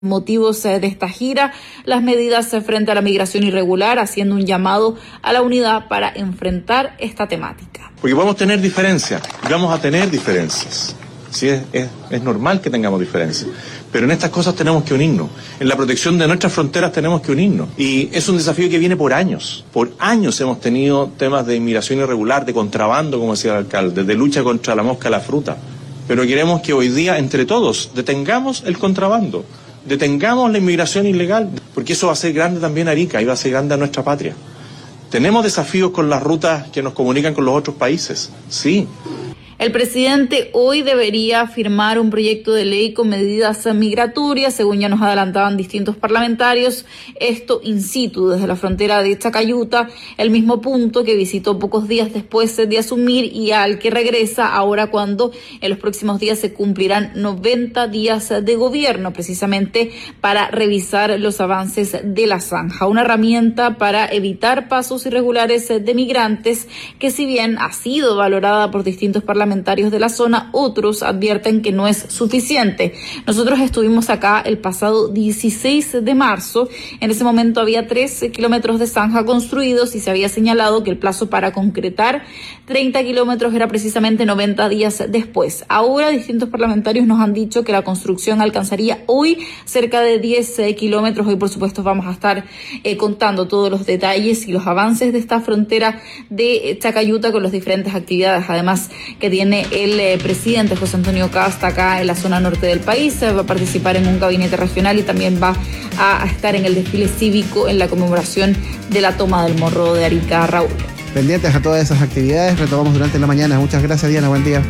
motivos de esta gira, las medidas frente a la migración irregular, haciendo un llamado a la unidad para enfrentar esta temática. Porque podemos tener diferencias, vamos a tener diferencias. Sí, es normal que tengamos diferencias, pero en estas cosas tenemos que unirnos. En la protección de nuestras fronteras tenemos que unirnos. Y es un desafío que viene por años. Por años hemos tenido temas de inmigración irregular, de contrabando, como decía el alcalde, de lucha contra la mosca y la fruta. Pero queremos que hoy día, entre todos, detengamos el contrabando. Detengamos la inmigración ilegal, porque eso va a ser grande también a Arica y va a ser grande a nuestra patria. ¿Tenemos desafíos con las rutas que nos comunican con los otros países? Sí. El presidente hoy debería firmar un proyecto de ley con medidas migratorias, según ya nos adelantaban distintos parlamentarios, esto in situ, desde la frontera de Chacayuta, el mismo punto que visitó pocos días después de asumir y al que regresa ahora cuando en los próximos días se cumplirán 90 días de gobierno, precisamente para revisar los avances de la zanja, una herramienta para evitar pasos irregulares de migrantes que, si bien ha sido valorada por distintos parlamentarios de la zona, otros advierten que no es suficiente. Nosotros estuvimos acá el pasado 16 de marzo. En ese momento había 13 kilómetros de zanja construidos y se había señalado que el plazo para concretar 30 kilómetros era precisamente 90 días después. Ahora distintos parlamentarios nos han dicho que la construcción alcanzaría hoy cerca de 10 kilómetros. Hoy, por supuesto, vamos a estar contando todos los detalles y los avances de esta frontera de Chacayuta con las diferentes actividades, además que tiene el presidente José Antonio Casta acá en la zona norte del país. Va a participar en un gabinete regional y también va a estar en el desfile cívico en la conmemoración de la toma del Morro de Arica, Raúl. Pendientes a todas esas actividades, retomamos durante la mañana. Muchas gracias, Diana, buen día.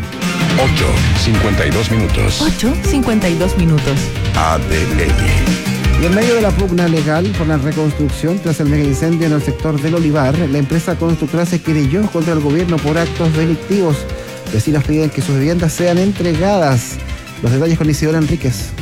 8:52 minutos. 8:52 minutos. Y en medio de la pugna legal por la reconstrucción tras el mega incendio en el sector del Olivar, la empresa constructora se querelló contra el gobierno por actos delictivos. Vecinos piden que sus viviendas sean entregadas. Los detalles con Isidora Enríquez.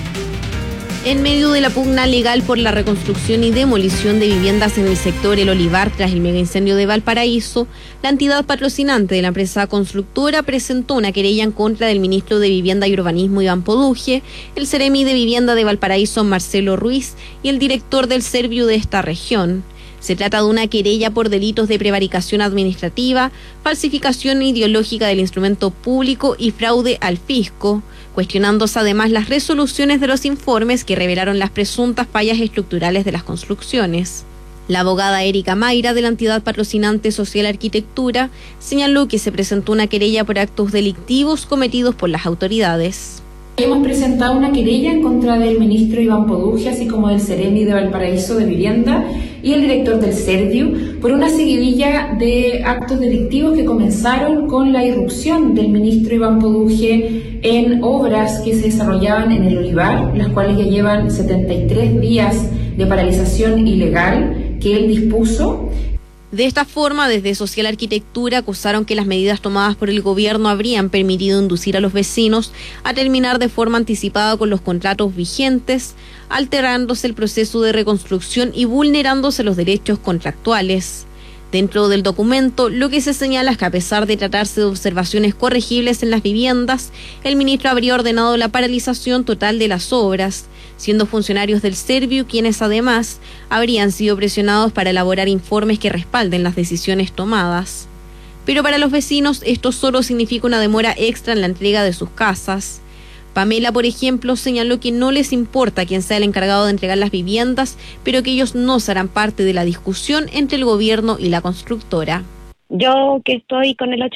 En medio de la pugna legal por la reconstrucción y demolición de viviendas en el sector El Olivar tras el megaincendio de Valparaíso, la entidad patrocinante de la empresa constructora presentó una querella en contra del ministro de Vivienda y Urbanismo, Iván Poduje, el seremi de Vivienda de Valparaíso, Marcelo Ruiz, y el director del Serviu de esta región. Se trata de una querella por delitos de prevaricación administrativa, falsificación ideológica del instrumento público y fraude al fisco, cuestionándose además las resoluciones de los informes que revelaron las presuntas fallas estructurales de las construcciones. La abogada Erika Mayra, de la entidad patrocinante Social Arquitectura, señaló que se presentó una querella por actos delictivos cometidos por las autoridades. Hemos presentado una querella en contra del ministro Iván Poduje, así como del seremi de Valparaíso de Vivienda y el director del Serviu, por una seguidilla de actos delictivos que comenzaron con la irrupción del ministro Iván Poduje en obras que se desarrollaban en el Olivar, las cuales ya llevan 73 días de paralización ilegal que él dispuso. De esta forma, desde Social Arquitectura acusaron que las medidas tomadas por el gobierno habrían permitido inducir a los vecinos a terminar de forma anticipada con los contratos vigentes, alterándose el proceso de reconstrucción y vulnerándose los derechos contractuales. Dentro del documento, lo que se señala es que, a pesar de tratarse de observaciones corregibles en las viviendas, el ministro habría ordenado la paralización total de las obras, siendo funcionarios del Serviu quienes además habrían sido presionados para elaborar informes que respalden las decisiones tomadas. Pero para los vecinos esto solo significa una demora extra en la entrega de sus casas. Pamela, por ejemplo, señaló que no les importa quién sea el encargado de entregar las viviendas, pero que ellos no serán parte de la discusión entre el gobierno y la constructora. Yo, que estoy con el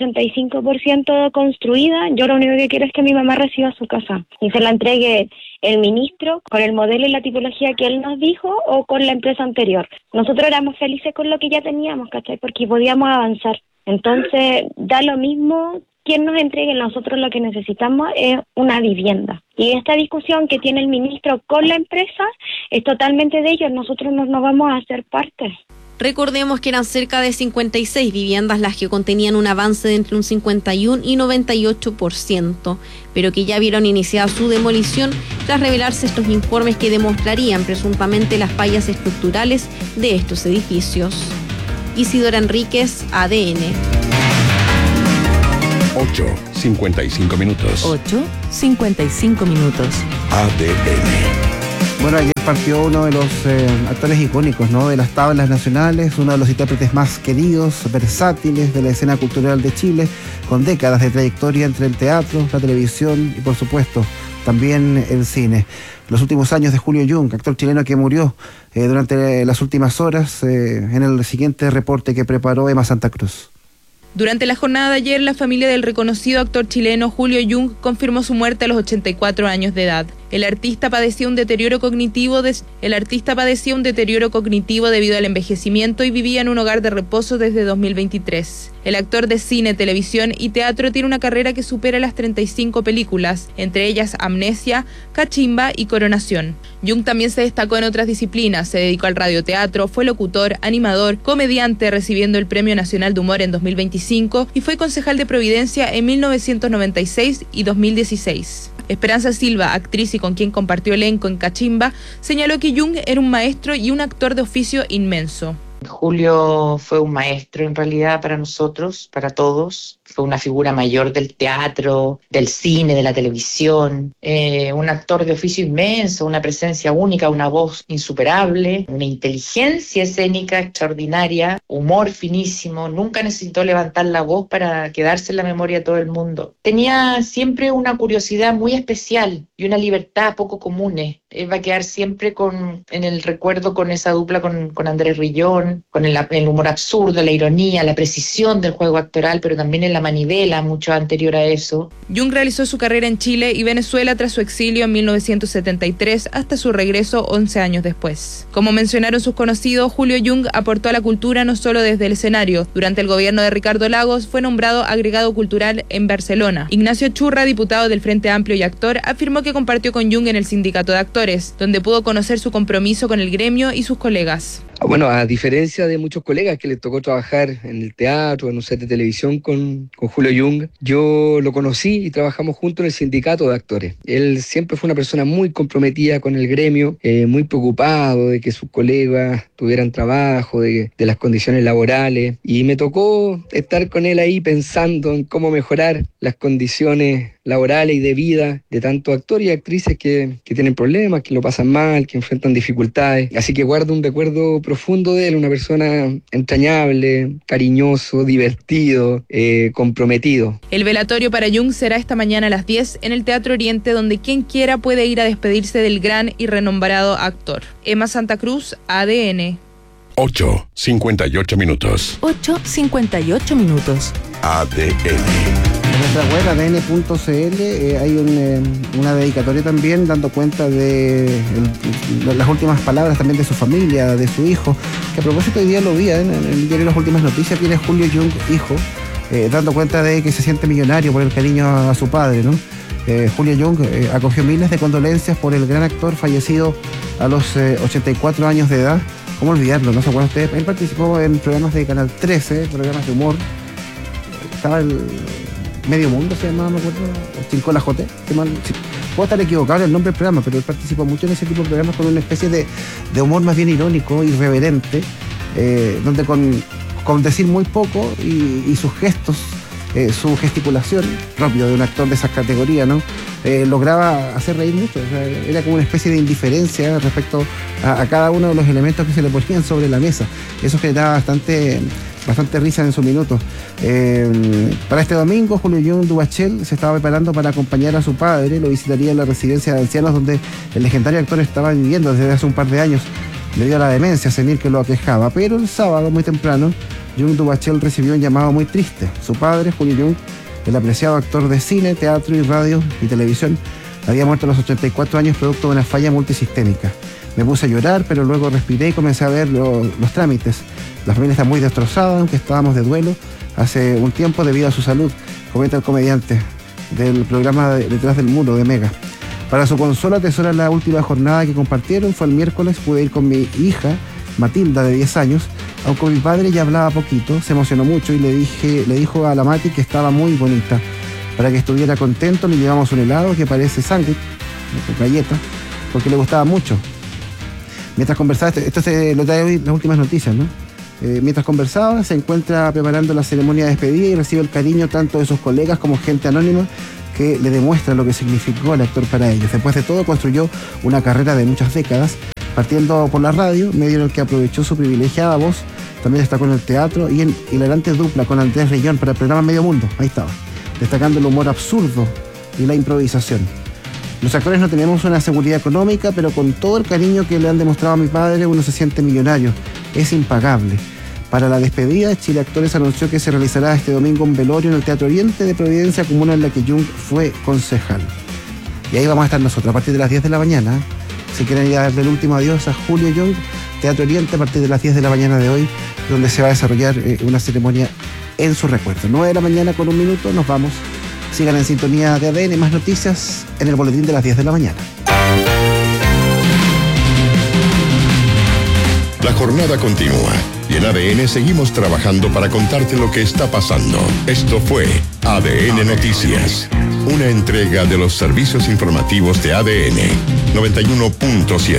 85% construida, yo lo único que quiero es que mi mamá reciba su casa y se la entregue el ministro con el modelo y la tipología que él nos dijo o con la empresa anterior. Nosotros éramos felices con lo que ya teníamos, ¿cachai? Porque podíamos avanzar. Entonces, da lo mismo quién nos entregue. Nosotros lo que necesitamos es una vivienda. Y esta discusión que tiene el ministro con la empresa es totalmente de ellos. Nosotros no vamos a hacer parte. Recordemos que eran cerca de 56 viviendas las que contenían un avance de entre un 51 y 98%, pero que ya vieron iniciada su demolición tras revelarse estos informes que demostrarían presuntamente las fallas estructurales de estos edificios. Isidora Enríquez, ADN. 8:55 minutos. 8:55 minutos. ADN. Bueno, ayer partió uno de los actores icónicos, ¿no?, de las tablas nacionales, uno de los intérpretes más queridos, versátiles de la escena cultural de Chile, con décadas de trayectoria entre el teatro, la televisión y, por supuesto, también el cine. Los últimos años de Julio Jung, actor chileno que murió durante las últimas horas, en el siguiente reporte que preparó Emma Santa Cruz. Durante la jornada de ayer, la familia del reconocido actor chileno Julio Jung confirmó su muerte a los 84 años de edad. El artista padecía un deterioro cognitivo debido al envejecimiento y vivía en un hogar de reposo desde 2023. El actor de cine, televisión y teatro tiene una carrera que supera las 35 películas, entre ellas Amnesia, Cachimba y Coronación. Jung también se destacó en otras disciplinas, se dedicó al radioteatro, fue locutor, animador, comediante, recibiendo el Premio Nacional de Humor en 2025 y fue concejal de Providencia en 1996 y 2016. Esperanza Silva, actriz y con quien compartió elenco en Cachimba, señaló que Jung era un maestro y un actor de oficio inmenso. Julio fue un maestro en realidad para nosotros, para todos. Fue una figura mayor del teatro, del cine, de la televisión, un actor de oficio inmenso, una presencia única, una voz insuperable, una inteligencia escénica extraordinaria, humor finísimo, nunca necesitó levantar la voz para quedarse en la memoria de todo el mundo. Tenía siempre una curiosidad muy especial y una libertad poco comunes. Él va a quedar siempre en el recuerdo con esa dupla con Andrés Rillón, con el humor absurdo, la ironía, la precisión del juego actoral, pero también en la manivela, mucho anterior a eso. Jung realizó su carrera en Chile y Venezuela tras su exilio en 1973 hasta su regreso 11 años después. Como mencionaron sus conocidos, Julio Jung aportó a la cultura no solo desde el escenario. Durante el gobierno de Ricardo Lagos fue nombrado agregado cultural en Barcelona. Ignacio Churra, diputado del Frente Amplio y actor, afirmó que compartió con Jung en el Sindicato de Actores, donde pudo conocer su compromiso con el gremio y sus colegas. Bueno, a diferencia de muchos colegas que les tocó trabajar en el teatro, en un set de televisión con Julio Jung, yo lo conocí y trabajamos juntos en el Sindicato de Actores. Él siempre fue una persona muy comprometida con el gremio, muy preocupado de que sus colegas tuvieran trabajo, de las condiciones laborales, y me tocó estar con él ahí pensando en cómo mejorar las condiciones laborales y de vida de tantos actores y actrices que tienen problemas, que lo pasan mal, que enfrentan dificultades. Así que guardo un recuerdo profundo de él, una persona entrañable, cariñoso, divertido, comprometido. El velatorio para Jung será esta mañana a las 10 en el Teatro Oriente, donde quien quiera puede ir a despedirse del gran y renombrado actor. Emma Santa Cruz, ADN. 8:58 minutos. 8:58 minutos. ADN. En nuestra web, adn.cl, hay una dedicatoria también dando cuenta de las últimas palabras también de su familia, de su hijo, que a propósito hoy día lo vi en el diario Las Últimas Noticias, tiene Julio Jung, hijo, dando cuenta de que se siente millonario por el cariño a su padre, ¿no? Julio Jung acogió miles de condolencias por el gran actor fallecido a los 84 años de edad. ¿Cómo olvidarlo? ¿No se acuerdan ustedes? Él participó en programas de Canal 13, programas de humor. Estaba el Medio Mundo, se llamaba, me acuerdo, Chincola Jote. Puedo estar equivocado en el nombre del programa, pero él participó mucho en ese tipo de programas con una especie de humor más bien irónico, irreverente, donde con decir muy poco y sus gestos, su gesticulación, propio de un actor de esa categoría, ¿no? Lograba hacer reír mucho. O sea, era como una especie de indiferencia respecto a cada uno de los elementos que se le ponían sobre la mesa. Eso generaba bastante risa en su minuto. Para este domingo, Julio Jung Dubachel se estaba preparando para acompañar a su padre. Lo visitaría en la residencia de ancianos donde el legendario actor estaba viviendo desde hace un par de años debido a la demencia senil que lo aquejaba. Pero el sábado, muy temprano, Jung Dubachel recibió un llamado muy triste. Su padre, Julio Jung, el apreciado actor de cine, teatro y radio y televisión, había muerto a los 84 años producto de una falla multisistémica. Me puse a llorar, pero luego respiré y comencé a ver los trámites. La familia está muy destrozada, aunque estábamos de duelo hace un tiempo debido a su salud, comenta el comediante del programa Detrás del Muro de Mega. Para su consuelo atesora la última jornada que compartieron, fue el miércoles, pude ir con mi hija, Matilda, de 10 años, aunque mi padre ya hablaba poquito, se emocionó mucho y le dijo a la Mati que estaba muy bonita. Para que estuviera contento le llevamos un helado que parece sándwich, con galleta, porque le gustaba mucho. Mientras conversaba, esto se lo trae hoy Las Últimas Noticias, ¿no? Mientras conversaba, se encuentra preparando la ceremonia de despedida y recibe el cariño tanto de sus colegas como gente anónima que le demuestran lo que significó el actor para ellos. Después de todo, construyó una carrera de muchas décadas, partiendo por la radio, medio en el que aprovechó su privilegiada voz. También destacó en el teatro y en hilarante dupla con Andrés Rillón para el programa Medio Mundo. Ahí estaba, destacando el humor absurdo y la improvisación. Los actores no tenemos una seguridad económica, pero con todo el cariño que le han demostrado a mi padre, uno se siente millonario. Es impagable. Para la despedida, Chile Actores anunció que se realizará este domingo un velorio en el Teatro Oriente de Providencia, comuna en la que Jung fue concejal. Y ahí vamos a estar nosotros a partir de las 10 de la mañana. Si quieren ir a darle el último adiós a Julio Jung, Teatro Oriente a partir de las 10 de la mañana de hoy, donde se va a desarrollar una ceremonia en su recuerdo. 9 de la mañana con 1 minuto, nos vamos. Sigan en sintonía de ADN, más noticias en el boletín de las 10 de la mañana. La jornada continúa y en ADN seguimos trabajando para contarte lo que está pasando. Esto fue ADN Noticias, una entrega de los servicios informativos de ADN 91.7.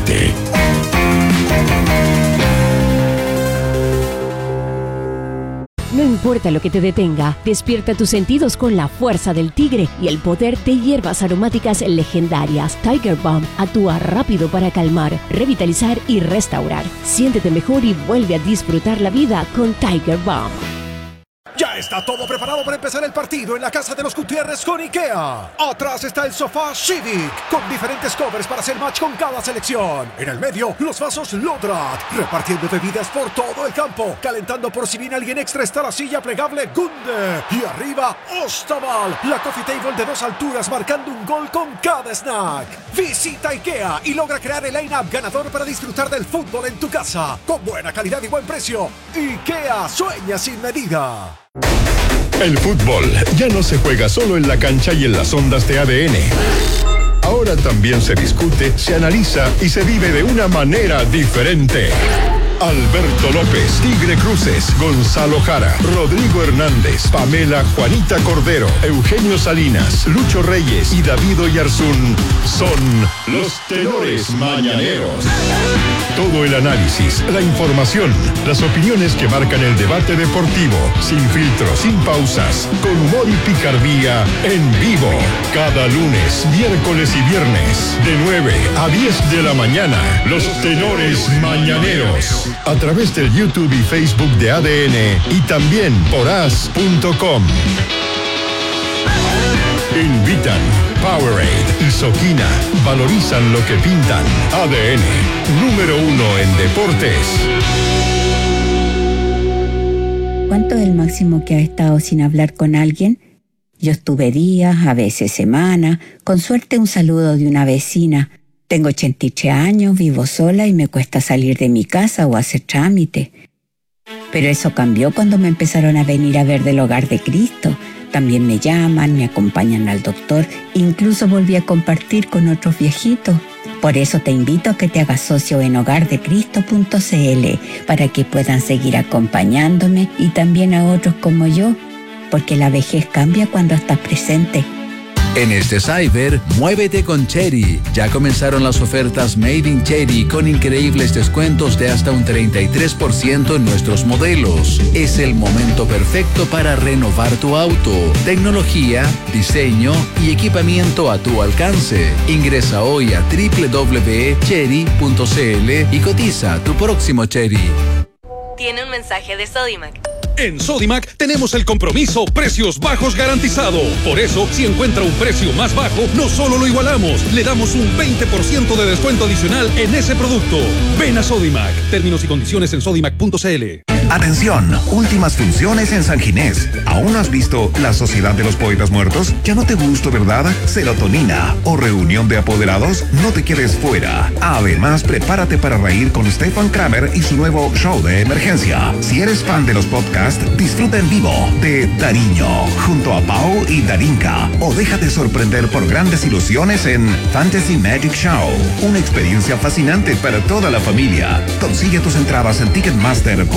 No importa lo que te detenga, despierta tus sentidos con la fuerza del tigre y el poder de hierbas aromáticas legendarias. Tiger Balm actúa rápido para calmar, revitalizar y restaurar. Siéntete mejor y vuelve a disfrutar la vida con Tiger Balm. Ya está todo preparado para empezar el partido en la casa de los Gutiérrez con IKEA. Atrás está el sofá Civic, con diferentes covers para hacer match con cada selección. En el medio, los vasos Lodrat, repartiendo bebidas por todo el campo. Calentando por si viene alguien extra está la silla plegable Gunde. Y arriba, Ostaval, la coffee table de 2 alturas marcando un gol con cada snack. Visita IKEA y logra crear el line-up ganador para disfrutar del fútbol en tu casa. Con buena calidad y buen precio. IKEA, sueña sin medida. El fútbol ya no se juega solo en la cancha y en las ondas de ADN. Ahora también se discute, se analiza y se vive de una manera diferente. Alberto López, Tigre Cruces, Gonzalo Jara, Rodrigo Hernández, Pamela Juanita Cordero, Eugenio Salinas, Lucho Reyes y David Oyarzún son los tenores mañaneros. Todo el análisis, la información, las opiniones que marcan el debate deportivo, sin filtros, sin pausas, con humor y picardía, en vivo. Cada lunes, miércoles y viernes, de 9 a 10 de la mañana, los tenores mañaneros. A través del YouTube y Facebook de ADN y también por as.com. Invitan Powerade y Soquina. Valorizan lo que pintan. ADN, número 1 en deportes. ¿Cuánto es el máximo que has estado sin hablar con alguien? Yo estuve días, a veces semanas, con suerte un saludo de una vecina. Tengo 83 años, vivo sola y me cuesta salir de mi casa o hacer trámite. Pero eso cambió cuando me empezaron a venir a ver del Hogar de Cristo. También me llaman, me acompañan al doctor, incluso volví a compartir con otros viejitos. Por eso te invito a que te hagas socio en hogardecristo.cl para que puedan seguir acompañándome y también a otros como yo, porque la vejez cambia cuando estás presente. En este Cyber, muévete con Chery. Ya comenzaron las ofertas Made in Chery con increíbles descuentos de hasta un 33% en nuestros modelos. Es el momento perfecto para renovar tu auto. Tecnología, diseño y equipamiento a tu alcance. Ingresa hoy a www.chery.cl y cotiza tu próximo Chery. Tiene un mensaje de Sodimac. En Sodimac tenemos el compromiso precios bajos garantizado. Por eso, si encuentra un precio más bajo, no solo lo igualamos, le damos un 20% de descuento adicional en ese producto. Ven a Sodimac. Términos y condiciones en sodimac.cl. Atención, últimas funciones en San Ginés. ¿Aún no has visto La Sociedad de los Poetas Muertos? ¿Ya no te gustó, verdad? Serotonina o Reunión de Apoderados, no te quedes fuera. Además, prepárate para reír con Stefan Kramer y su nuevo show de emergencia. Si eres fan de los podcasts, disfruta en vivo de Dariño junto a Pau y Darinka o déjate sorprender por grandes ilusiones en Fantasy Magic Show, una experiencia fascinante para toda la familia. Consigue tus entradas en ticketmaster.cl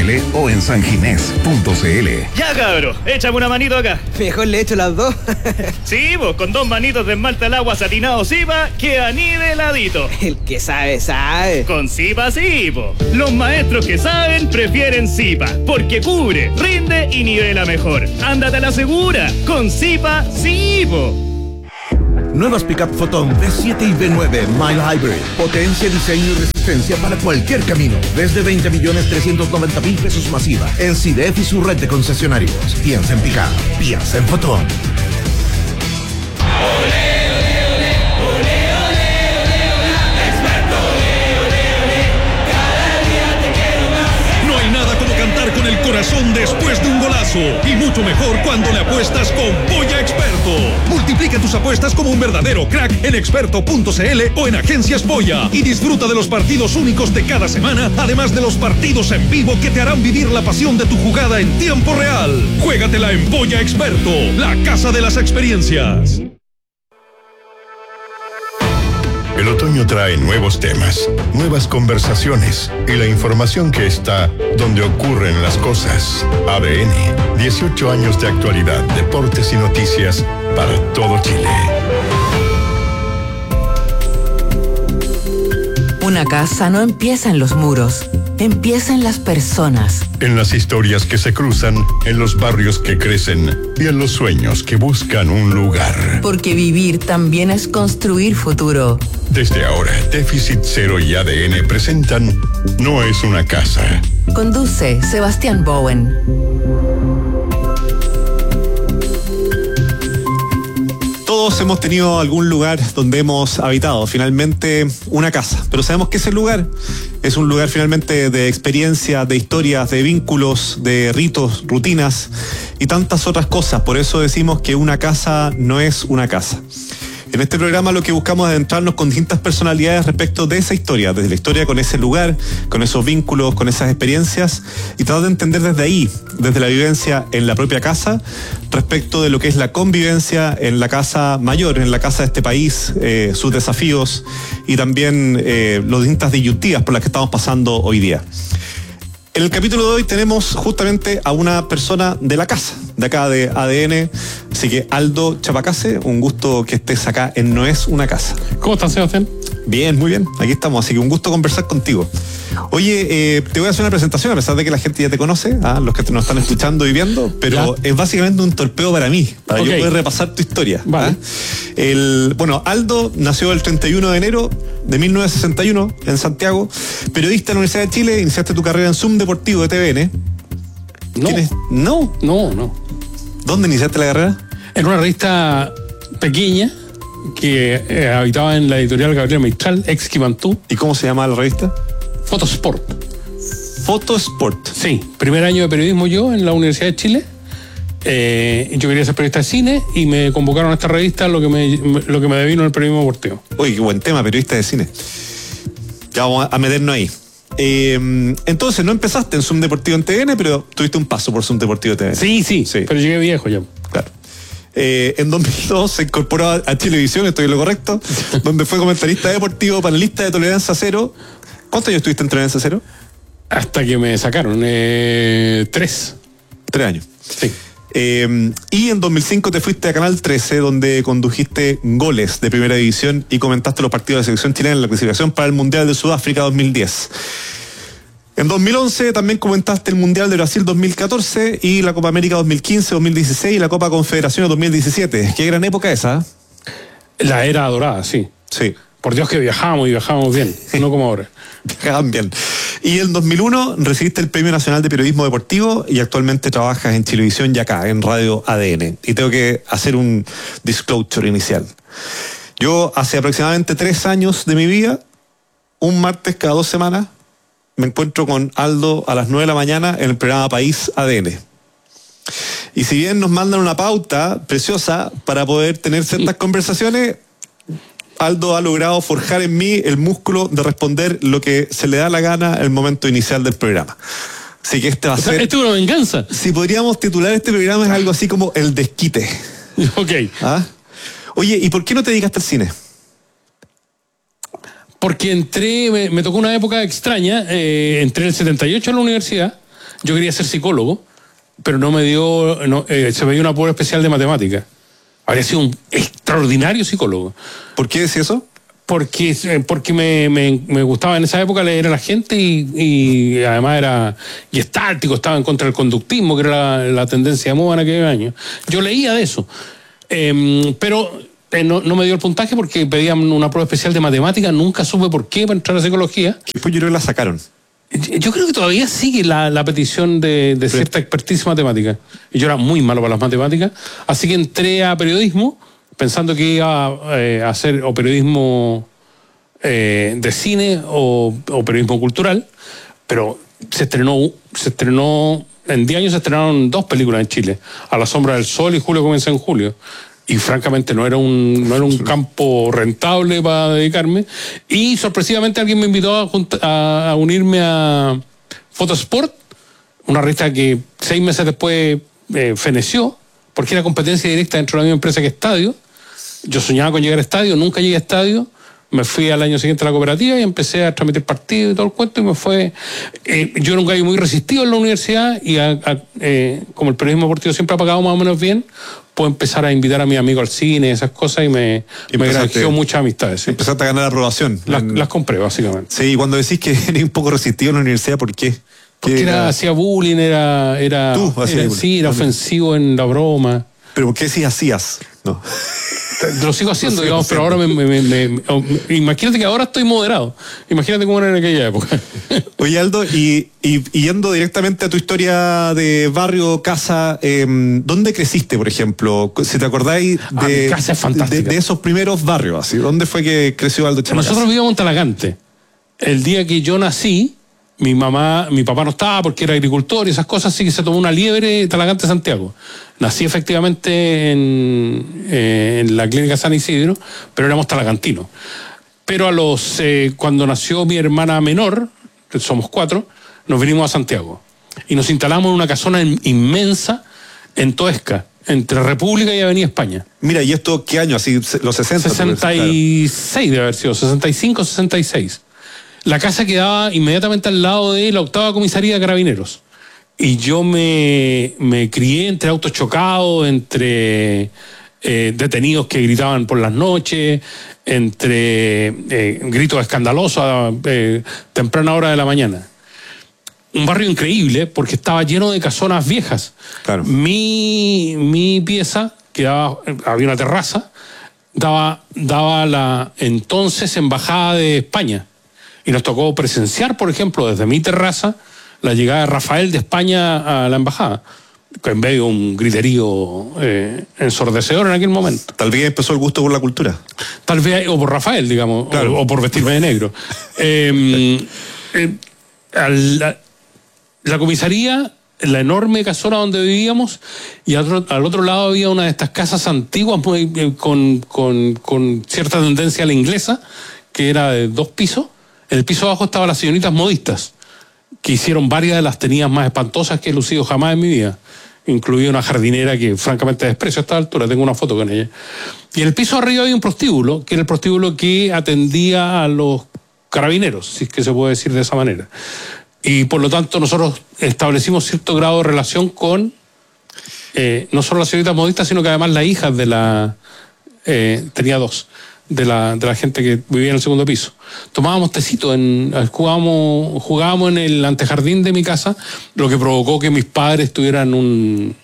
o en sanginés.cl. Ya, cabro, échame una manito acá. Mejor le echo las dos. Sí, vos, con 2 manitos de esmalte al agua satinado Zipa, queda niveladito. El que sabe, sabe. Con Zipa sí, po. Los maestros que saben prefieren Zipa, porque cubre, rinde y nivela mejor. Ándate a la segura, con Zipa sí, po. Nuevas Pickup Photon V7 y V9 Mile Hybrid. Potencia, diseño y resistencia para cualquier camino. Desde 20.390.000 pesos masiva. En CIDEF y su red de concesionarios. Piensa en Pickup. Piensa en Photon. No hay nada como cantar con el corazón después de un golazo. Y mucho mejor cuando le apuestas con Polla Experto. Multiplica tus apuestas como un verdadero crack en experto.cl o en Agencias Polla. Y disfruta de los partidos únicos de cada semana, además de los partidos en vivo que te harán vivir la pasión de tu jugada en tiempo real. Juégatela en Polla Experto, la casa de las experiencias. El otoño trae nuevos temas, nuevas conversaciones y la información que está donde ocurren las cosas. ADN, 18 años de actualidad, deportes y noticias para todo Chile. Una casa no empieza en los muros, empieza en las personas. En las historias que se cruzan, en los barrios que crecen y en los sueños que buscan un lugar. Porque vivir también es construir futuro. Desde ahora, Déficit Cero y ADN presentan No es una casa. Conduce Sebastián Bowen. Todos hemos tenido algún lugar donde hemos habitado, finalmente una casa, pero sabemos que ese lugar es un lugar finalmente de experiencia, de historias, de vínculos, de ritos, rutinas y tantas otras cosas. Por eso decimos que una casa no es una casa. En este programa lo que buscamos es adentrarnos con distintas personalidades respecto de esa historia, desde la historia con ese lugar, con esos vínculos, con esas experiencias, y tratar de entender desde ahí, desde la vivencia en la propia casa, respecto de lo que es la convivencia en la casa mayor, en la casa de este país, sus desafíos y también las distintas disyuntivas por las que estamos pasando hoy día. En el capítulo de hoy tenemos justamente a una persona de la casa, de acá de ADN, así que Aldo Chapacase, un gusto que estés acá en No es una casa. ¿Cómo estás, Sebastián? Bien, muy bien, aquí estamos, así que un gusto conversar contigo. Oye, te voy a hacer una presentación, a pesar de que la gente ya te conoce, los que nos están escuchando y viendo, pero es básicamente un torpeo para mí, para yo poder repasar tu historia. Vale. Bueno, Aldo nació el 31 de enero de 1961 en Santiago, periodista en la Universidad de Chile, iniciaste tu carrera en Zoom Deportivo de TVN. No. No. ¿Dónde iniciaste la carrera? En una revista pequeña que habitaba en la editorial Gabriel Mistral, ex Quimantú. ¿Y cómo se llama la revista? Fotosport. Fotosport. Sí, primer año de periodismo yo en la Universidad de Chile. Yo quería ser periodista de cine y me convocaron a esta revista, lo que me devino el periodismo deportivo. Oye, qué buen tema, periodista de cine. Ya vamos a meternos ahí. Entonces, no empezaste en Zoom Deportivo en TVN, pero tuviste un paso por Zoom Deportivo TVN. Sí, pero llegué viejo ya. Claro. En 2002 se incorporó a Chilevisión, estoy en lo correcto, donde fue comentarista deportivo, panelista de Tolerancia Cero. ¿Cuántos años estuviste en Tolerancia Cero? Hasta que me sacaron, 3. 3 años. Sí. Y en 2005 te fuiste a Canal 13, donde condujiste Goles de Primera División y comentaste los partidos de selección chilena en la clasificación para el Mundial de Sudáfrica 2010. En 2011 también comentaste el Mundial de Brasil 2014 y la Copa América 2015, 2016 y la Copa Confederaciones 2017. Qué gran época esa. La era dorada, sí. Sí. Por Dios que viajábamos bien, no como ahora. Viajaban bien. Y en 2001 recibiste el Premio Nacional de Periodismo Deportivo y actualmente trabajas en Chilevisión y acá, en Radio ADN. Y tengo que hacer un disclosure inicial. Yo hace aproximadamente 3 años de mi vida, un martes cada 2 semanas, me encuentro con Aldo a las 9 de la mañana en el programa País ADN. Y si bien nos mandan una pauta preciosa para poder tener ciertas conversaciones, Aldo ha logrado forjar en mí el músculo de responder lo que se le da la gana en el momento inicial del programa. Así que este va a ser... ¿Esto es una venganza? Si podríamos titular este programa es algo así como El Desquite. Ok. Oye, ¿y por qué no te dedicaste al cine? Porque me tocó una época extraña. Entré en el 78 a la universidad Yo quería ser psicólogo, pero se me dio una prueba especial de matemática. Habría sido un extraordinario psicólogo. ¿Por qué decía eso? Porque me gustaba en esa época leer a la gente y además era gestáltico, estaba en contra del conductismo, que era la tendencia de moda en aquel año. Yo leía de eso, pero no me dio el puntaje porque pedían una prueba especial de matemática, nunca supe por qué para entrar a psicología. Después yo creo que la sacaron. Yo creo que todavía sigue la petición de cierta expertise matemática. Y yo era muy malo para las matemáticas, así que entré a periodismo pensando que iba a hacer o periodismo de cine o periodismo cultural, pero se estrenó en 10 años se estrenaron 2 películas en Chile, A la sombra del sol y Julio comienza en julio. Y francamente no era un campo rentable para dedicarme. Y sorpresivamente alguien me invitó a unirme a Fotosport, una revista que 6 meses después feneció, porque era competencia directa dentro de la misma empresa que Estadio. Yo soñaba con llegar a Estadio, nunca llegué a Estadio. Me fui al año siguiente a la cooperativa y empecé a transmitir partidos y todo el cuento, y me fue... yo era un gallo muy resistido en la universidad y como el periodismo deportivo siempre ha pagado más o menos bien, puedo empezar a invitar a mis amigos al cine, esas cosas, y me granjeó muchas amistades. ¿Sí? Empezaste a ganar aprobación. Las compré, básicamente. Sí, y cuando decís que eres un poco resistido en la universidad, ¿por qué? Porque hacía bullying, era ofensivo en la broma. ¿Pero por qué sí hacías? No. Lo sigo haciendo, digamos, pero ahora imagínate que ahora estoy moderado. Imagínate cómo era en aquella época. Oye, Aldo, y yendo directamente a tu historia de barrio, casa, ¿dónde creciste, por ejemplo? Si te acordáis mi casa es fantástica. De esos primeros barrios, así, ¿dónde fue que creció Aldo Chamacasa? Nosotros vivíamos en Talagante. El día que yo nací, mi papá no estaba porque era agricultor y esas cosas, así que se tomó una liebre Talagante Santiago. Nací efectivamente en la clínica San Isidro, pero éramos talagantinos. Pero cuando nació mi hermana menor, que somos 4, nos vinimos a Santiago. Y nos instalamos en una casona inmensa en Toesca, entre República y Avenida España. Mira, ¿y esto qué año? Así, los 60. 66 debe haber sido, 65, 66. La casa quedaba inmediatamente al lado de la 8ª comisaría de Carabineros. Y yo me crié entre autos chocados, entre detenidos que gritaban por las noches, entre gritos escandalosos a temprana hora de la mañana. Un barrio increíble porque estaba lleno de casonas viejas. Claro. Mi pieza, había una terraza, daba la entonces Embajada de España. Y nos tocó presenciar, por ejemplo, desde mi terraza, la llegada de Rafael de España a la embajada, en medio de un griterío ensordecedor en aquel momento. Tal vez empezó el gusto por la cultura. Tal vez, o por Rafael, digamos, claro. o por vestirme de negro. La comisaría, la enorme casona donde vivíamos, y al otro lado había una de estas casas antiguas con cierta tendencia a la inglesa, que era de 2 pisos. En el piso abajo estaban las señoritas modistas, que hicieron varias de las tenidas más espantosas que he lucido jamás en mi vida, incluida una jardinera que francamente desprecio a esta altura, tengo una foto con ella. Y en el piso arriba había un prostíbulo, que era el prostíbulo que atendía a los carabineros, si es que se puede decir de esa manera. Y por lo tanto nosotros establecimos cierto grado de relación con no solo las señoritas modistas, sino que además las hijas de tenía 2. De la gente que vivía en el segundo piso. Tomábamos tecito, jugábamos en el antejardín de mi casa, lo que provocó que mis padres tuvieran un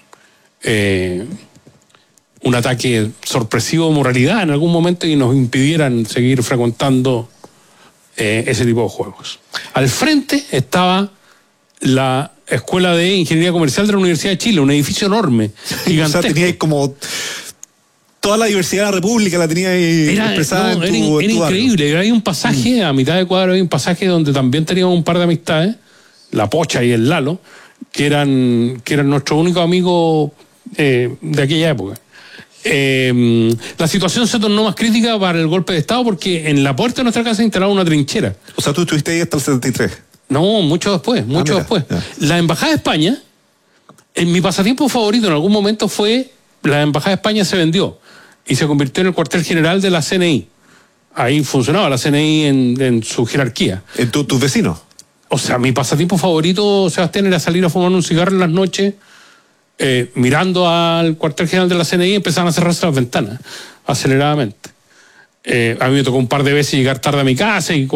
ataque sorpresivo de moralidad en algún momento y nos impidieran seguir frecuentando ese tipo de juegos. Al frente estaba la Escuela de Ingeniería Comercial de la Universidad de Chile, un edificio enorme, gigantesco. O sea, tenía como... Toda la diversidad de la República la tenía ahí expresada en tu era increíble. Hay un pasaje, a mitad de cuadro hay un pasaje donde también teníamos un par de amistades, la Pocha y el Lalo, que eran nuestros únicos amigos de aquella época. La situación se tornó más crítica para el golpe de Estado porque en la puerta de nuestra casa se instalaba una trinchera. O sea, tú estuviste ahí hasta el 73. No, mucho después. Ya. La Embajada de España, en mi pasatiempo favorito en algún momento fue, la Embajada de España se vendió y se convirtió en el cuartel general de la CNI. Ahí funcionaba la CNI en su jerarquía. ¿En tus vecinos? O sea, mi pasatiempo favorito, Sebastián, era salir a fumar un cigarro en las noches, mirando al cuartel general de la CNI y empezaban a cerrarse las ventanas aceleradamente. A mí me tocó un par de veces llegar tarde a mi casa y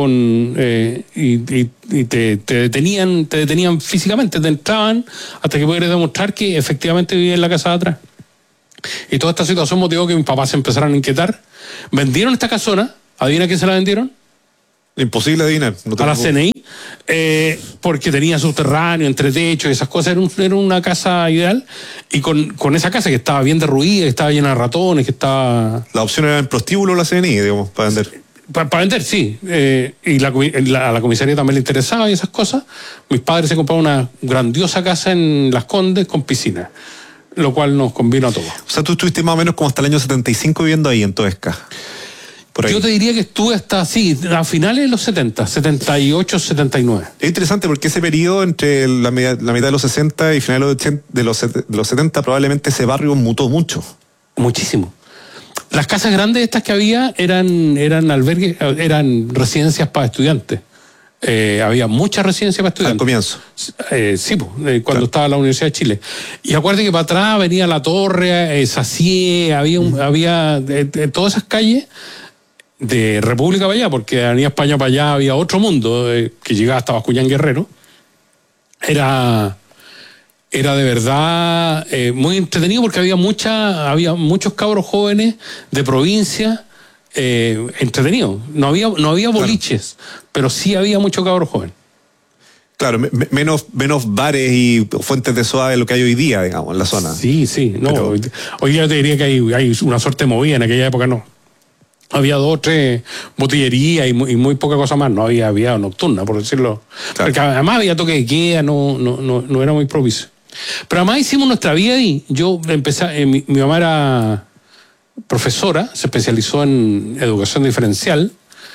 te detenían físicamente, te entraban hasta que pudieras demostrar que efectivamente vivía en la casa de atrás. Y toda esta situación motivó que mis papás se empezaran a inquietar. Vendieron esta casona. ¿Adivina quién se la vendieron? Imposible adivinar. A la CNI, porque tenía subterráneo, entretecho y esas cosas. Era una casa ideal. Y con esa casa que estaba bien derruida, que estaba llena de ratones, que estaba... La opción era en prostíbulo o la CNI, digamos, para vender. Para vender, sí. Y a la comisaría también le interesaba y esas cosas. Mis padres se compraron una grandiosa casa en Las Condes con piscina, lo cual nos convino a todos. O sea, tú estuviste más o menos como hasta el año 75 viviendo ahí en Toesca. Yo te diría que estuve hasta a finales de los 70, 78, 79. Es interesante porque ese periodo entre la mitad de los 60 y finales de los 70 probablemente ese barrio mutó mucho. Muchísimo. Las casas grandes estas que había eran albergues, eran residencias para estudiantes. Había muchas residencias para estudiantes. Al comienzo. Sí, cuando estaba la Universidad de Chile. Y acuérdate que para atrás venía La Torre, Sacié, había todas esas calles de República para allá, porque de Avenida España para allá había otro mundo que llegaba hasta Bascuñán Guerrero. Era de verdad muy entretenido porque había muchos cabros jóvenes de provincia entretenidos. No había boliches, pero sí había muchos cabros jóvenes. Claro, menos bares y fuentes de soda de lo que hay hoy día, digamos, en la zona. Sí. No, hoy ya te diría que hay una suerte de movida, en aquella época no. Había 2 o 3 botillerías y muy poca cosa más. No había vida nocturna, por decirlo. Claro. Porque además había toque de queda, no era muy propicio. Pero además hicimos nuestra vida y yo empecé. Mi mamá era profesora, se especializó en educación diferencial.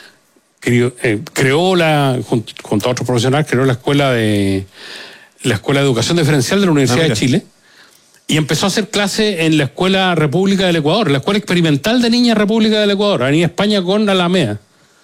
Creó junto a otros profesionales, creó la escuela de educación diferencial de la Universidad de Chile. Y empezó a hacer clases en la Escuela República del Ecuador, la Escuela Experimental de Niñas República del Ecuador, Avenida España con Alameda.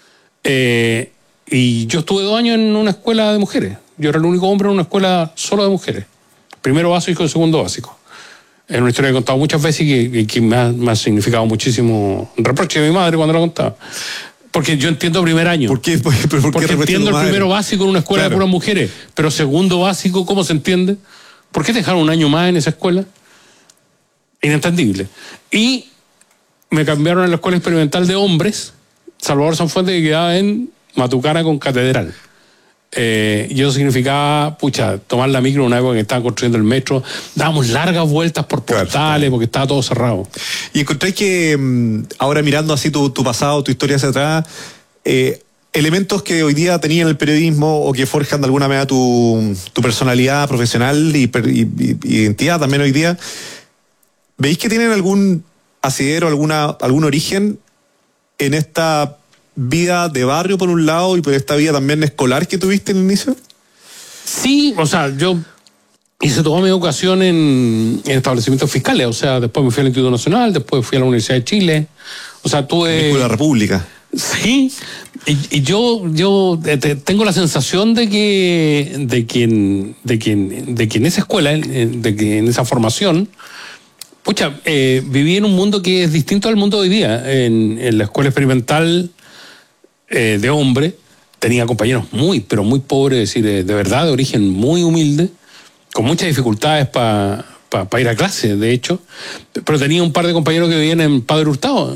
Y yo estuve 2 años en una escuela de mujeres. Yo era el único hombre en una escuela solo de mujeres. Primero básico y segundo básico. Es una historia que he contado muchas veces y que me ha significado muchísimo reproche de mi madre cuando la contaba. Porque yo entiendo primer año. ¿Por qué porque entiendo el primero básico en una escuela de puras mujeres, pero segundo básico, ¿cómo se entiende? ¿Por qué dejaron un año más en esa escuela? Inentendible. Y me cambiaron a la Escuela Experimental de Hombres, Salvador Sanfuentes, que quedaba en Matucana con Catedral. Y eso significaba, tomar la micro en una época que estaban construyendo el metro. Dábamos largas vueltas por portales porque estaba todo cerrado. Y encontré que ahora mirando así tu pasado, tu historia hacia atrás, elementos que hoy día tenían el periodismo o que forjan de alguna manera tu personalidad profesional y identidad también hoy día, ¿veis que tienen algún asidero, algún origen en esta vida de barrio por un lado y por esta vida también escolar que tuviste en el inicio? Sí, o sea, yo hice toda mi educación en establecimientos fiscales, o sea, después me fui al Instituto Nacional, después fui a la Universidad de Chile, o sea, tuve... de la República. Sí, y yo tengo la sensación de que en esa escuela, de que en esa formación, viví en un mundo que es distinto al mundo de hoy día. En la escuela experimental de hombre tenía compañeros pero muy pobres, es decir, de verdad, de origen muy humilde, con muchas dificultades para ir a clase, de hecho, pero tenía un par de compañeros que vivían en Padre Hurtado,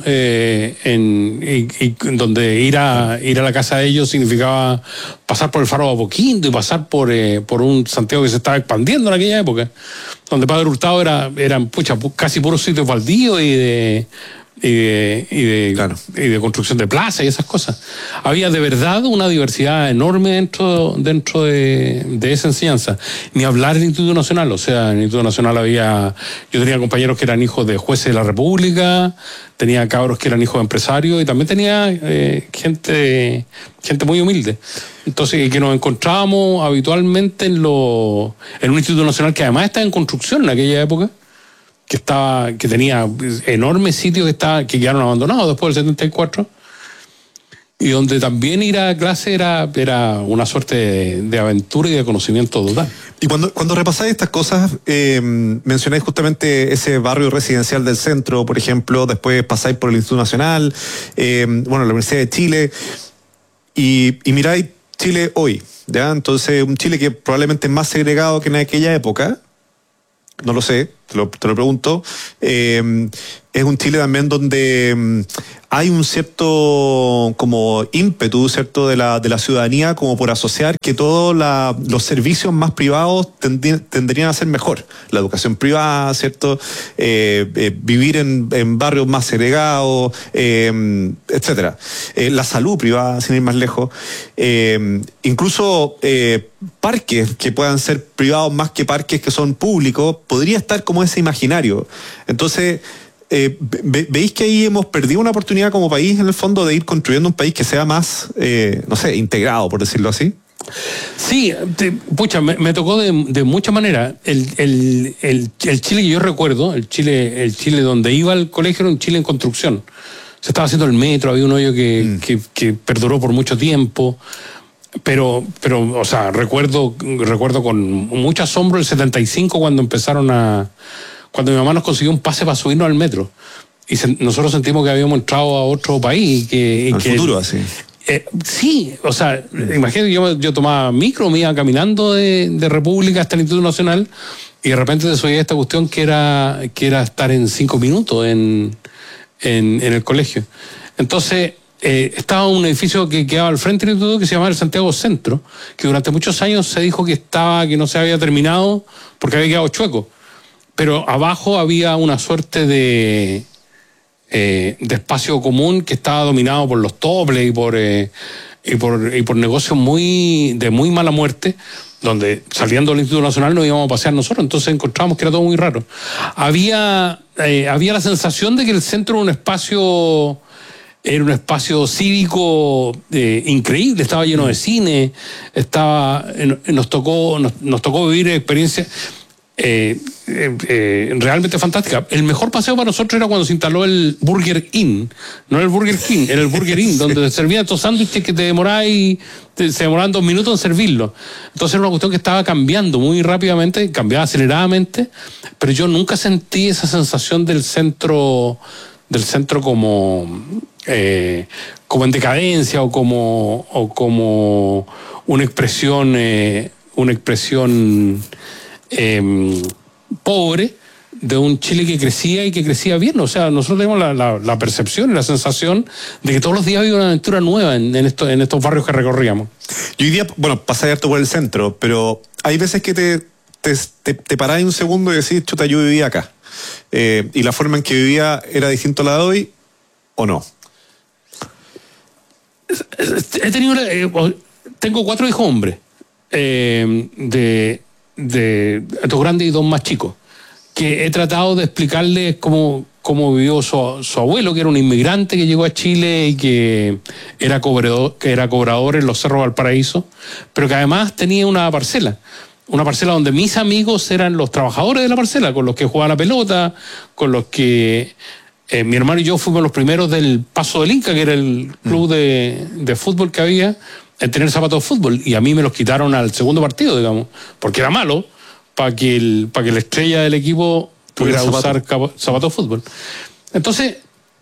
donde ir a la casa de ellos significaba pasar por el Faro de Apoquindo y pasar por un Santiago que se estaba expandiendo en aquella época, donde Padre Hurtado eran casi puros sitios baldíos y de construcción de plaza y esas cosas. Había de verdad una diversidad enorme dentro de esa enseñanza. Ni hablar del Instituto Nacional, o sea, en el Instituto Nacional yo tenía compañeros que eran hijos de jueces de la República, tenía cabros que eran hijos de empresarios y también tenía gente muy humilde. Entonces, que nos encontrábamos habitualmente en un Instituto Nacional que además estaba en construcción en aquella época, que tenía enormes sitios que quedaron abandonados después del 74. y donde también ir a clase era una suerte de aventura y de conocimiento total. Y cuando repasáis estas cosas, mencionáis justamente ese barrio residencial del centro, por ejemplo, después pasáis por el Instituto Nacional, la Universidad de Chile, y miráis Chile hoy, ¿ya? Entonces, un Chile que probablemente es más segregado que en aquella época, no lo sé, te lo pregunto, es un Chile también donde hay un cierto como ímpetu, ¿cierto?, de la ciudadanía como por asociar que todos los servicios más privados tendrían a ser mejor. La educación privada, ¿cierto?, vivir en barrios más segregados, etcétera. La salud privada, sin ir más lejos. Incluso parques que puedan ser privados más que parques que son públicos, podría estar como ese imaginario. Entonces, ¿veis que ahí hemos perdido una oportunidad como país, en el fondo, de ir construyendo un país que sea más, integrado, por decirlo así? Sí, me tocó de muchas maneras. El Chile que yo recuerdo, el Chile donde iba al colegio, era un Chile en construcción. Se estaba haciendo el metro, había un hoyo que perduró por mucho tiempo. Pero, o sea, recuerdo con mucho asombro el 75 cuando mi mamá nos consiguió un pase para subirnos al metro. Y nosotros sentimos que habíamos entrado a otro país. Al futuro, así. Sí, o sea, imagínate, yo tomaba micro, me iba caminando de República hasta el Instituto Nacional, y de repente te subía esta cuestión que era estar en 5 minutos en el colegio. Entonces, estaba un edificio que quedaba al frente del instituto que se llamaba el Santiago Centro, que durante muchos años se dijo que no se había terminado porque había quedado chueco. Pero abajo había una suerte de espacio común que estaba dominado por los toples y por negocios de muy mala muerte, donde saliendo del Instituto Nacional nos íbamos a pasear nosotros. Entonces encontrábamos que era todo muy raro. Había la sensación de que el centro era un espacio cívico increíble, estaba lleno de cine, nos tocó vivir experiencias realmente fantástica. El mejor paseo para nosotros era cuando se instaló el Burger Inn, no el Burger King, era el Burger Inn, donde se servían estos sándwiches que se demoraban 2 minutos en servirlo. Entonces era una cuestión que estaba cambiando muy rápidamente, cambiaba aceleradamente, pero yo nunca sentí esa sensación del centro como en decadencia o como una expresión pobre de un Chile que crecía y que crecía bien. O sea, nosotros tenemos la percepción y la sensación de que todos los días había una aventura nueva en estos barrios que recorríamos. Y hoy día, pasé harto por el centro, pero hay veces que te parás un segundo y decís, chuta, yo vivía acá. Y la forma en que vivía era distinta a la de hoy, ¿o no? Tengo 4 hijos hombres, de 2 grandes y 2 más chicos, que he tratado de explicarles cómo vivió su abuelo, que era un inmigrante que llegó a Chile y que era cobrador en los Cerros Valparaíso, pero que además tenía una parcela donde mis amigos eran los trabajadores de la parcela, con los que jugaba la pelota, con los que mi hermano y yo fuimos los primeros del Paso del Inca, que era el club de fútbol que había, en tener zapatos de fútbol, y a mí me los quitaron al segundo partido, digamos, porque era malo, para que la estrella del equipo pudiera usar zapatos de fútbol. Entonces,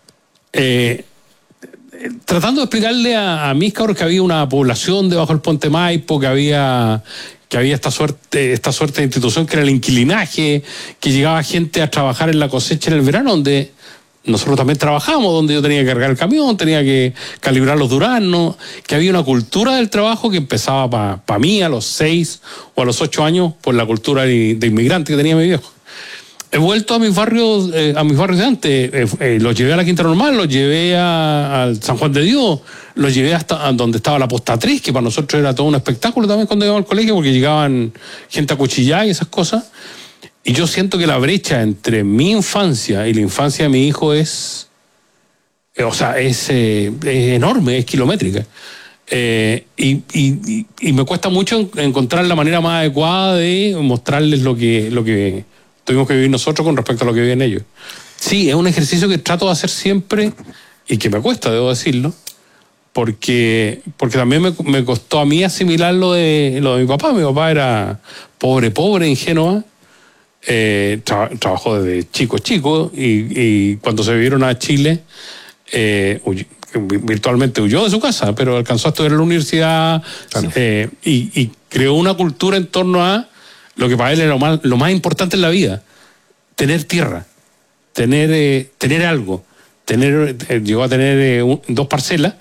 tratando de explicarle a mis cabros que había una población debajo del Puente Maipo, que había esta suerte de institución que era el inquilinaje, que llegaba gente a trabajar en la cosecha en el verano, donde nosotros también trabajábamos, donde yo tenía que cargar el camión, tenía que calibrar los duraznos, que había una cultura del trabajo que empezaba para mí a los 6 o a los 8 años por la cultura de inmigrante que tenía mi viejo. He vuelto a mis barrios de antes, los llevé a la Quinta Normal, los llevé al San Juan de Dios, los llevé hasta donde estaba la Posta 3, que para nosotros era todo un espectáculo también cuando íbamos al colegio, porque llegaban gente a cuchillar y esas cosas. Y yo siento que la brecha entre mi infancia y la infancia de mi hijo es enorme, es kilométrica. Y me cuesta mucho encontrar la manera más adecuada de mostrarles lo que tuvimos que vivir nosotros con respecto a lo que viven ellos. Sí, es un ejercicio que trato de hacer siempre y que me cuesta, debo decirlo, porque también me costó a mí asimilar lo de mi papá. Mi papá era pobre en Génova, trabajó desde chico y cuando se vieron a Chile, virtualmente huyó de su casa, pero alcanzó a estudiar en la universidad. Claro. Y creó una cultura en torno a lo que para él era lo más importante en la vida: tener tierra, tener algo. Llegó a tener 2 parcelas.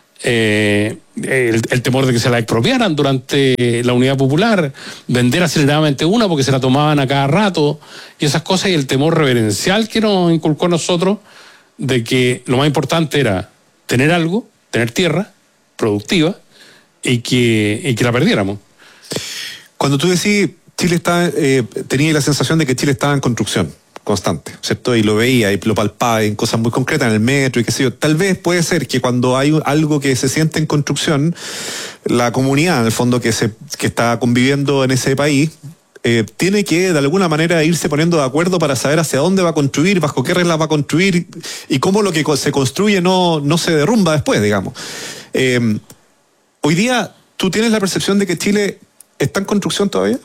El temor de que se la expropiaran durante la Unidad Popular, vender aceleradamente una porque se la tomaban a cada rato y esas cosas, y el temor reverencial que nos inculcó a nosotros de que lo más importante era tener algo, tener tierra productiva y que la perdiéramos. Cuando tú decís Chile está, tenía la sensación de que Chile estaba en construcción constante, ¿cierto? Y lo veía y lo palpaba en cosas muy concretas, en el metro y qué sé yo. Tal vez puede ser que cuando hay algo que se siente en construcción, la comunidad, en el fondo, que está conviviendo en ese país, tiene que de alguna manera irse poniendo de acuerdo para saber hacia dónde va a construir, bajo qué reglas va a construir y cómo lo que se construye no se derrumba después, digamos. Hoy día, ¿tú tienes la percepción de que Chile está en construcción todavía?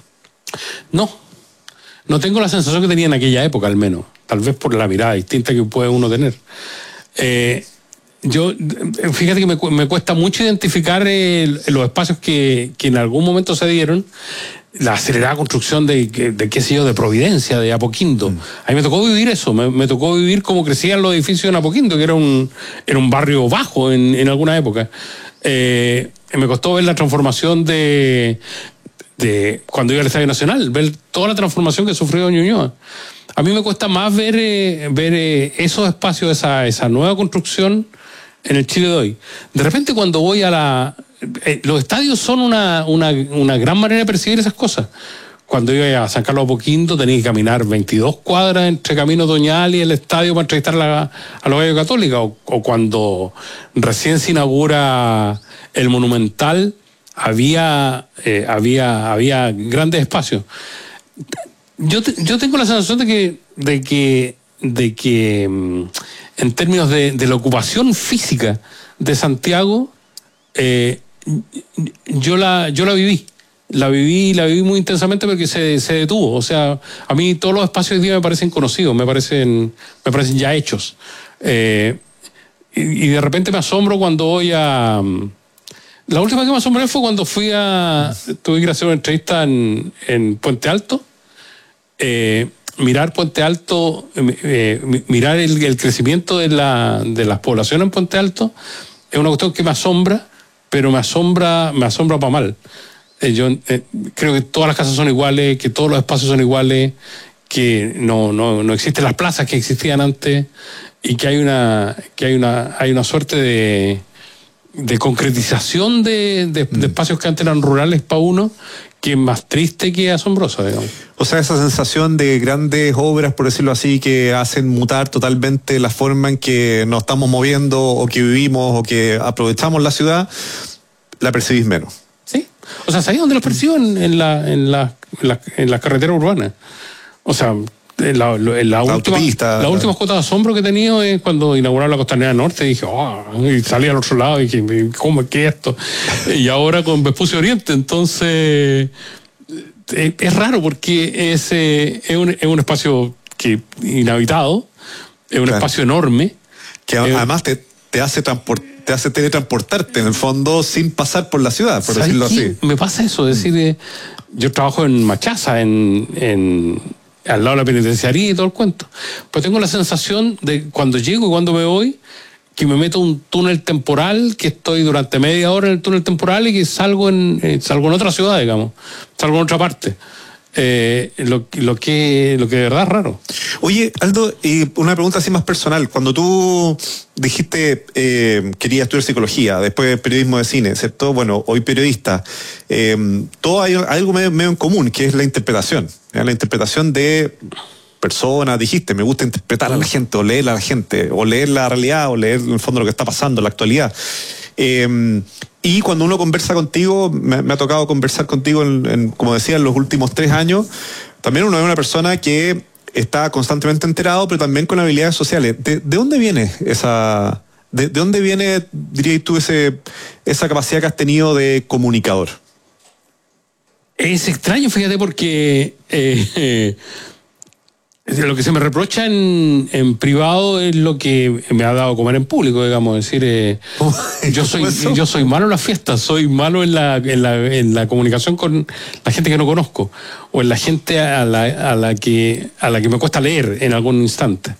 No tengo la sensación que tenía en aquella época, al menos. Tal vez por la mirada distinta que puede uno tener. Fíjate que me cuesta mucho identificar los espacios que en algún momento se dieron. La acelerada construcción de qué sé yo, de Providencia, de Apoquindo. A mí me tocó vivir eso. Me tocó vivir cómo crecían los edificios en Apoquindo, que era un barrio bajo en alguna época. Me costó ver la transformación de cuando iba al Estadio Nacional, ver toda la transformación que sufrió Ñuñoa. A mí me cuesta más ver esos espacios, esa nueva construcción en el Chile de hoy. De repente, cuando voy los estadios son una gran manera de percibir esas cosas. Cuando iba a San Carlos Apoquindo tenía que caminar 22 cuadras entre Camino Doñal y el estadio para entrevistar a la Gallo Católica, o cuando recién se inaugura el Monumental, había grandes espacios. Yo tengo la sensación de que en términos de la ocupación física de Santiago, yo la viví. La viví muy intensamente porque se detuvo. O sea, a mí todos los espacios hoy día me parecen conocidos, me parecen ya hechos. Y de repente me asombro cuando voy a... La última que me asombré fue cuando tuve que hacer una entrevista en Puente Alto. Mirar Puente Alto, mirar el crecimiento de las poblaciones en Puente Alto es una cuestión que me asombra, pero me asombra para mal. Yo creo que todas las casas son iguales, que todos los espacios son iguales, que no existen las plazas que existían antes, y que hay una suerte de concretización de espacios que antes eran rurales para uno, que es más triste que asombrosa, digamos. O sea, esa sensación de grandes obras, por decirlo así, que hacen mutar totalmente la forma en que nos estamos moviendo, o que vivimos, o que aprovechamos la ciudad, la percibís menos. Sí. O sea, ¿sabéis dónde lo percibo? En las carreteras urbanas. O sea, la última cuota de asombro que he tenido es cuando inauguraron la Costanera Norte. Dije, y salí al otro lado y dije, ¿cómo es que esto? Y ahora con Vespucio Oriente. Entonces, es raro porque es un espacio inhabitado, es un espacio enorme. Que además te hace teletransportarte en el fondo sin pasar por la ciudad, por decirlo así. Me pasa eso, es decir, yo trabajo en Machaza, al lado de la penitenciaría y todo el cuento. Pues tengo la sensación de cuando llego y cuando me voy, que me meto en un túnel temporal, que estoy durante media hora en el túnel temporal y que salgo en otra ciudad, digamos, salgo en otra parte. Lo que de verdad es raro. Oye, Aldo, una pregunta así más personal. Cuando tú dijiste querías estudiar psicología, después periodismo de cine, ¿cierto? Bueno, hoy periodista. Todo hay algo medio en común, que es la interpretación. La interpretación de personas. Dijiste, me gusta interpretar a la gente, o leer a la gente, o leer la realidad, o leer en el fondo lo que está pasando, la actualidad. Y cuando uno conversa contigo, me ha tocado conversar contigo como decía, en los últimos 3 años, también uno es una persona que está constantemente enterado, pero también con habilidades sociales. ¿De dónde viene esa ¿De dónde viene, dirías tú, esa capacidad que has tenido de comunicador? Es extraño, fíjate, porque lo que se me reprocha en privado es lo que me ha dado a comer en público, digamos. Es decir, yo soy malo en las fiestas, soy malo en la comunicación con la gente que no conozco, o en la gente a la que me cuesta leer en algún instante.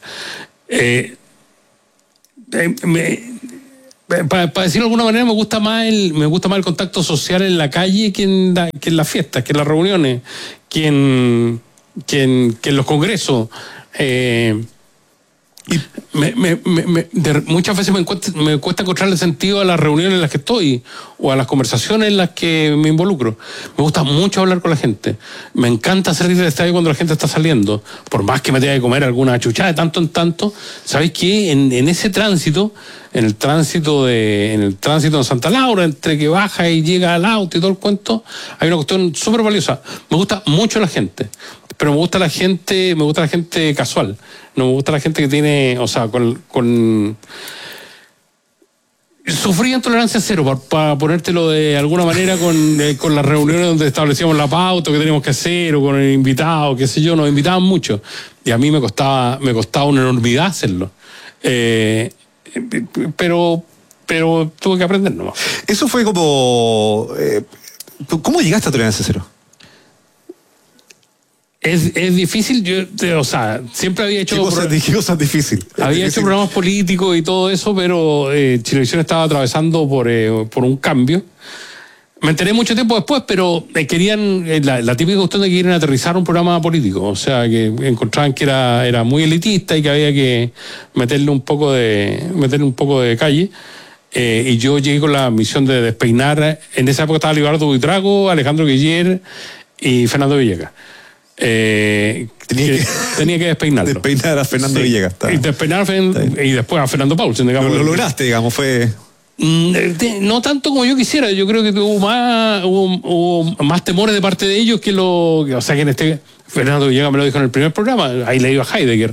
Para decirlo de alguna manera, me gusta más el contacto social en la calle que en las fiestas, que en las reuniones, que en los congresos. Muchas veces me cuesta encontrarle sentido a las reuniones en las que estoy o a las conversaciones en las que me involucro. Me gusta mucho hablar con la gente. Me encanta salir del estadio cuando la gente está saliendo. Por más que me tenga que comer alguna chuchada de tanto en tanto, ¿sabéis qué? En ese tránsito, en el tránsito de Santa Laura, entre que baja y llega al auto y todo el cuento, hay una cuestión súper valiosa. Me gusta mucho la gente, pero me gusta la gente casual. No me gusta la gente que tiene, o sea, sufría intolerancia cero, para ponértelo de alguna manera, con las reuniones donde establecíamos la pauta que teníamos que hacer, o con el invitado, qué sé yo, nos invitaban mucho. Y a mí me costaba una enormidad hacerlo. Pero tuve que aprender nomás. Eso fue como... ¿Cómo llegaste a tolerancia cero? Es difícil, o sea, siempre había hecho... ¿Qué cosa es difícil? Había hecho programas políticos y todo eso, pero Chilevisión estaba atravesando por un cambio. Me enteré mucho tiempo después, pero querían, la típica cuestión de que quieren aterrizar un programa político, o sea, que encontraban que era muy elitista y que había que meterle un poco de calle. Y yo llegué con la misión de despeinar. En esa época estaba Libardo Buitrago, Alejandro Guiller y Fernando Villegas. Tenía que despeinarlo. Despeinar a Fernando Villegas. Y despeinar y después a Fernando Paulsen, digamos. Lo lograste, digamos, fue... No tanto como yo quisiera. Yo creo que hubo más temores de parte de ellos o sea, que Fernando Villegas me lo dijo en el primer programa. Ahí le iba a Heidegger.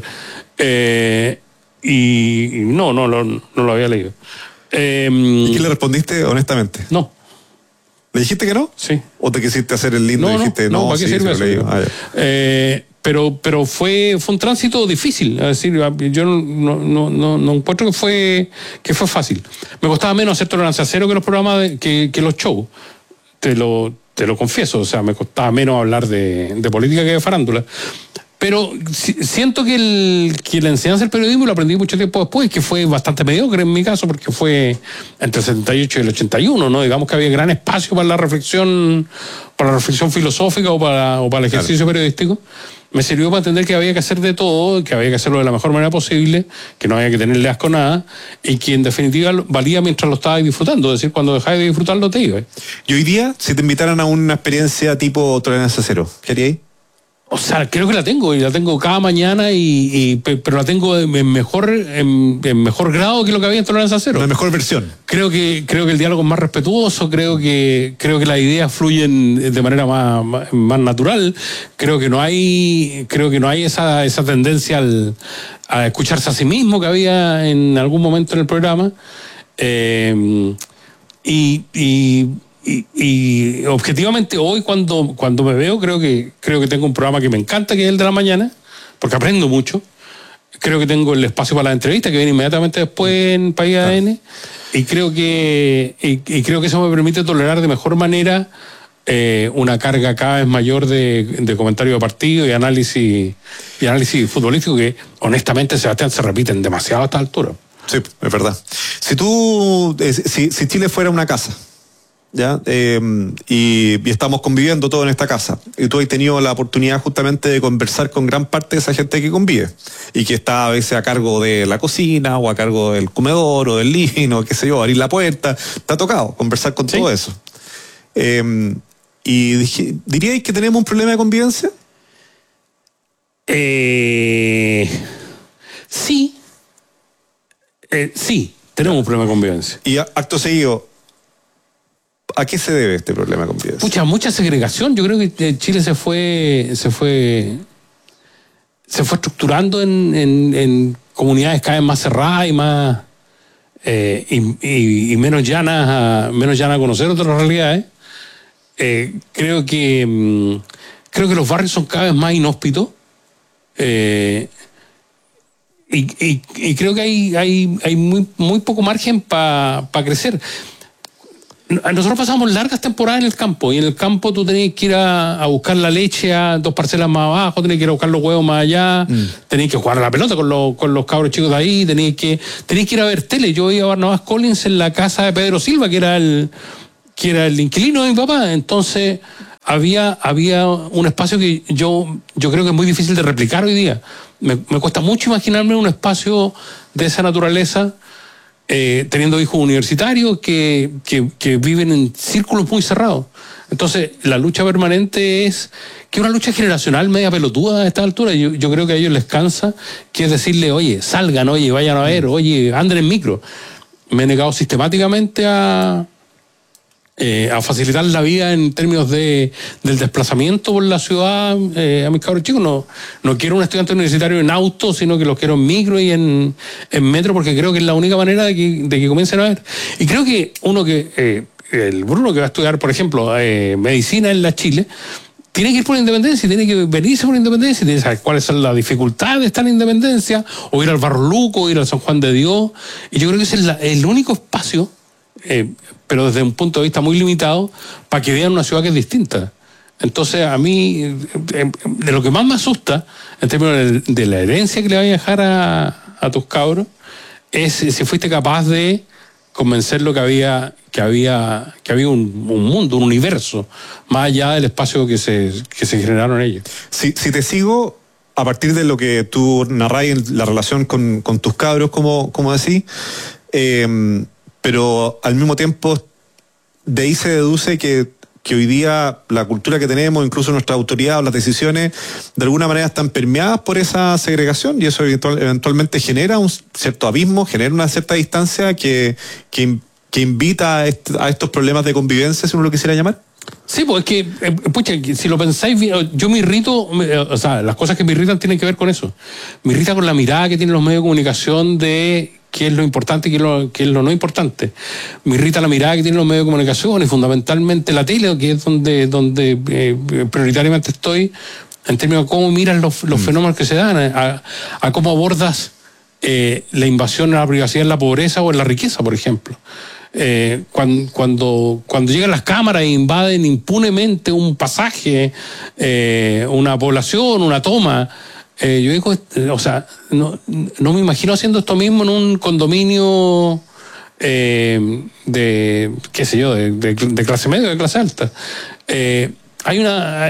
Y no lo había leído. ¿Y qué le respondiste honestamente? No. ¿Le dijiste que no? Sí. ¿O te quisiste hacer el lindo y dijiste no? ¿para qué sirve eso? Pero fue un tránsito difícil. Es decir, yo no encuentro que fue fácil. Me costaba menos hacer tolerancia cero que los programas que los shows. Te lo confieso. O sea, me costaba menos hablar de política que de farándula. Pero siento que la enseñanza del periodismo lo aprendí mucho tiempo después, que fue bastante mediocre en mi caso, porque fue entre el 78 y el 81, ¿no? Digamos que había gran espacio para la reflexión filosófica o para el ejercicio periodístico. Me sirvió para entender que había que hacer de todo, que había que hacerlo de la mejor manera posible, que no había que tenerle asco a nada, y que en definitiva valía mientras lo estabas disfrutando. Es decir, cuando dejabas de disfrutarlo te ibas. ¿Y hoy día, si te invitaran a una experiencia tipo tolerancia cero, qué harías? O sea, creo que la tengo, y la tengo cada mañana, pero la tengo en mejor grado que lo que había en Tolerancia Cero. La mejor versión. Creo que el diálogo es más respetuoso, creo que las ideas fluyen de manera más natural. Creo que no hay esa tendencia a escucharse a sí mismo que había en algún momento en el programa. Y objetivamente hoy cuando me veo creo que tengo un programa que me encanta, que es el de la mañana, porque aprendo mucho. Creo que tengo el espacio para la entrevista que viene inmediatamente después en País ADN, y creo que eso me permite tolerar de mejor manera una carga cada vez mayor de comentario de partido y análisis futbolístico que honestamente, Sebastián, se repiten demasiado a esta altura. Sí, es verdad. Si Chile fuera una casa, ¿ya? Y estamos conviviendo todos en esta casa, y tú has tenido la oportunidad justamente de conversar con gran parte de esa gente que convive y que está a veces a cargo de la cocina o a cargo del comedor o del living o qué sé yo, abrir la puerta. Te ha tocado conversar con todo eso, y ¿diríais que tenemos un problema de convivencia? Sí, tenemos un problema de convivencia. Y acto seguido, ¿a qué se debe este problema de convivencia? Mucha segregación. Yo creo que Chile se fue estructurando en comunidades cada vez más cerradas y más y menos llanas a conocer otras realidades. Creo que los barrios son cada vez más inhóspitos. Y creo que hay muy poco margen para crecer. Nosotros pasamos largas temporadas en el campo, y en el campo tú tenías que ir a buscar la leche a 2 parcelas más abajo, tenías que ir a buscar los huevos más allá, tenías que jugar a la pelota con los cabros chicos de ahí, tenías que ir a ver tele. Yo iba a Barnabás Collins en la casa de Pedro Silva, que era el inquilino de mi papá. Entonces había un espacio que yo creo que es muy difícil de replicar hoy día. Me cuesta mucho imaginarme un espacio de esa naturaleza, teniendo hijos universitarios que viven en círculos muy cerrados. Entonces, la lucha permanente es una lucha generacional media pelotuda a esta altura. Yo creo que a ellos les cansa, que es decirle, oye, salgan, oye, vayan a ver, oye, anden en micro. Me he negado sistemáticamente a facilitar la vida en términos del desplazamiento por la ciudad a mis cabros chicos. No quiero un estudiante universitario en auto, sino que los quiero en micro y en metro, porque creo que es la única manera de que comiencen a ver. Y creo que el Bruno, que va a estudiar, por ejemplo, medicina en la Chile, tiene que ir por Independencia, tiene que venirse por Independencia, tiene que saber cuáles son las dificultades de estar en Independencia, o ir al Barro Luco, o ir al San Juan de Dios. Y yo creo que ese es el único espacio, pero desde un punto de vista muy limitado, para que vean una ciudad que es distinta. Entonces, a mí, de lo que más me asusta, en términos de la herencia que le vaya a dejar a tus cabros, es si fuiste capaz de convencerlo que había un mundo, un universo, más allá del espacio que se generaron ellos. Si te sigo, a partir de lo que tú narrás en la relación con tus cabros, como decís, pero al mismo tiempo de ahí se deduce que hoy día la cultura que tenemos, incluso nuestra autoridad o las decisiones, de alguna manera están permeadas por esa segregación, y eso eventualmente genera un cierto abismo, genera una cierta distancia que invita a estos problemas de convivencia, si uno lo quisiera llamar. Sí, pues es que, pucha, si lo pensáis bien, yo me irrito, o sea, las cosas que me irritan tienen que ver con eso. Me irrita con la mirada que tienen los medios de comunicación de qué es lo importante y qué es lo no importante. Me irrita la mirada que tienen los medios de comunicación, y fundamentalmente la tele, que es donde prioritariamente estoy, en términos de cómo miran los fenómenos que se dan, a cómo abordas la invasión a la privacidad en la pobreza o en la riqueza, por ejemplo. Cuando llegan las cámaras e invaden impunemente un pasaje, una población, una toma, yo digo, o sea, no me imagino haciendo esto mismo en un condominio de, qué sé yo, de clase media o de clase alta. Hay una...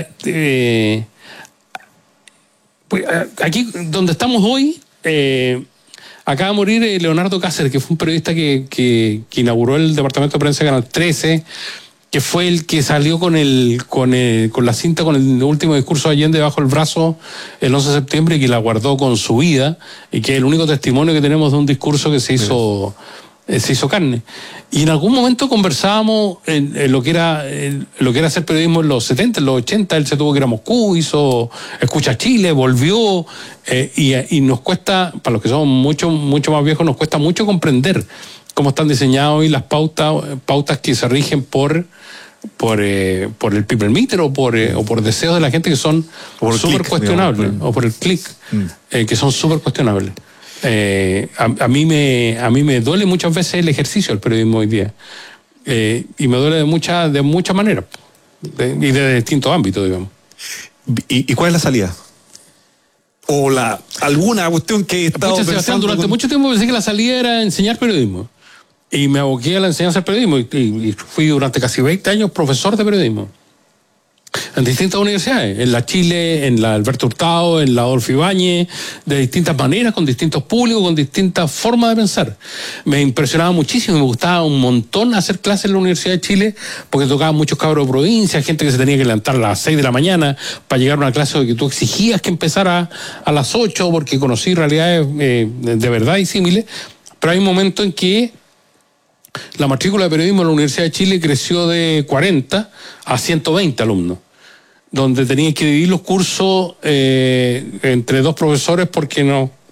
pues, aquí donde estamos hoy... acaba de morir Leonardo Cáceres, que fue un periodista que inauguró el departamento de prensa de Canal 13, que fue el que salió con la cinta con el último discurso de Allende bajo el brazo el 11 de septiembre, y que la guardó con su vida, y que es el único testimonio que tenemos de un discurso que se hizo carne. Y en algún momento conversábamos en lo que era hacer periodismo en los 70, en los 80. Él se tuvo que ir a Moscú, hizo Escucha Chile, volvió, y nos cuesta, para los que somos mucho más viejos, nos cuesta mucho comprender cómo están diseñadas hoy las pautas que se rigen por el people meter o por deseos de la gente, que son súper cuestionables, o por el click, que son súper cuestionables. A mí me duele muchas veces el ejercicio del periodismo hoy día, y me duele de muchas maneras, y de distintos ámbitos, digamos. ¿Y cuál es la salida? ¿O alguna cuestión que he estado pensando? Sebastián, durante mucho tiempo pensé que la salida era enseñar periodismo, y me aboqué a la enseñanza del periodismo, y fui durante casi 20 años profesor de periodismo en distintas universidades, en la Chile, en la Alberto Hurtado, en la Adolfo Ibáñez, de distintas maneras, con distintos públicos, con distintas formas de pensar. Me impresionaba muchísimo, me gustaba un montón hacer clases en la Universidad de Chile, porque tocaban muchos cabros de provincia, gente que se tenía que levantar a las 6 de la mañana para llegar a una clase que tú exigías que empezara a las 8, porque conocí realidades de verdad y símiles. Pero hay un momento en que la matrícula de periodismo en la Universidad de Chile creció de 40 a 120 alumnos, donde tenían que dividir los cursos entre 2 profesores, porque no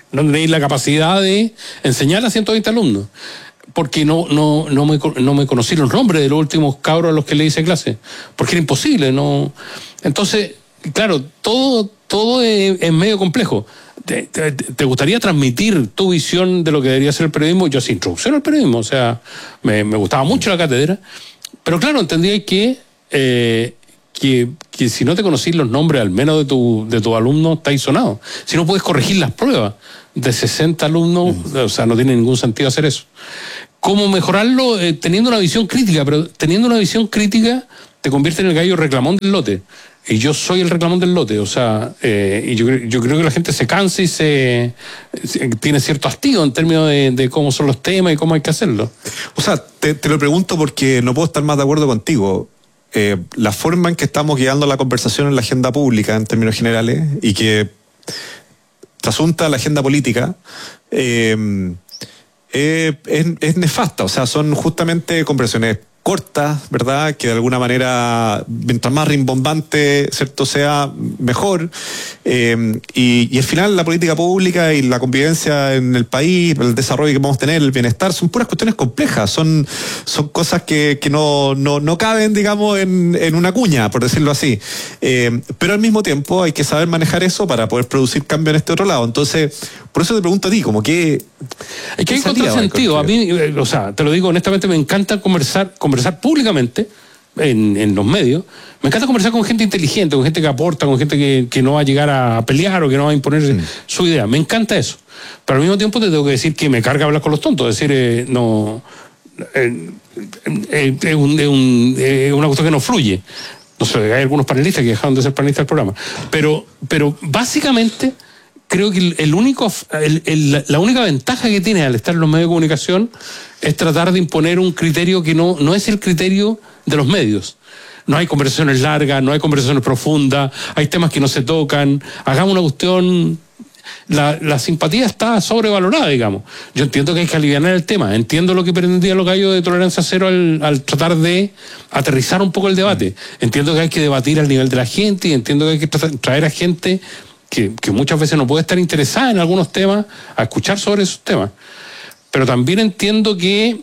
No tenéis la capacidad de enseñar a 120 alumnos. Porque no me conocí los nombres de los últimos cabros a los que le hice clase. Porque era imposible, no. Entonces, claro, todo es medio complejo. ¿Te gustaría transmitir tu visión de lo que debería ser el periodismo? Yo hacía introducción al periodismo, o sea, me gustaba mucho la cátedra. Pero claro, entendía que si no te conocís los nombres, al menos de tu alumno, estáis sonados. Si no puedes corregir las pruebas de 60 alumnos, o sea, no tiene ningún sentido hacer eso. ¿Cómo mejorarlo? Teniendo una visión crítica, pero teniendo una visión crítica te convierte en el gallo reclamón del lote. Y yo soy el reclamón del lote, o sea, y yo creo que la gente se cansa y tiene cierto hastío en términos de cómo son los temas y cómo hay que hacerlo. O sea, te lo pregunto porque no puedo estar más de acuerdo contigo. La forma en que estamos guiando la conversación en la agenda pública, en términos generales, y que trasunta la agenda política, es nefasta. O sea, son justamente conversaciones cortas, ¿verdad? Que de alguna manera, mientras más rimbombante, ¿cierto?, sea, mejor. Y al final la política pública y la convivencia en el país, el desarrollo que vamos a tener, el bienestar, son puras cuestiones complejas, son cosas que no caben, digamos, en una cuña, por decirlo así. Pero al mismo tiempo hay que saber manejar eso para poder producir cambio en este otro lado. Entonces, por eso te pregunto a ti, como que... Es que hay contrasentido. A mí, o sea, te lo digo honestamente, me encanta conversar públicamente en los medios. Me encanta conversar con gente inteligente, con gente que aporta, con gente que no va a llegar a pelear o que no va a imponer su idea. Me encanta eso. Pero al mismo tiempo te tengo que decir que me carga hablar con los tontos. Es decir, no... es una cuestión que no fluye. No sé, hay algunos panelistas que dejaron de ser panelistas del programa. Pero básicamente... Creo que la única ventaja que tiene al estar en los medios de comunicación es tratar de imponer un criterio que no es el criterio de los medios. No hay conversaciones largas, no hay conversaciones profundas, hay temas que no se tocan. Hagamos una cuestión... La simpatía está sobrevalorada, digamos. Yo entiendo que hay que aliviar el tema, entiendo lo que pretendían los gallos de Tolerancia Cero al tratar de aterrizar un poco el debate. Entiendo que hay que debatir al nivel de la gente y entiendo que hay que traer a gente... Que muchas veces no puede estar interesada en algunos temas, a escuchar sobre esos temas. Pero también entiendo que